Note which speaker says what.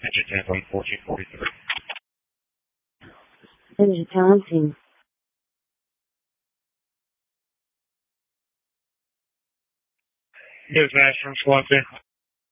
Speaker 1: Engine 10 on 1443.
Speaker 2: Engine 10 on scene.
Speaker 1: Dispatch from Squad 2.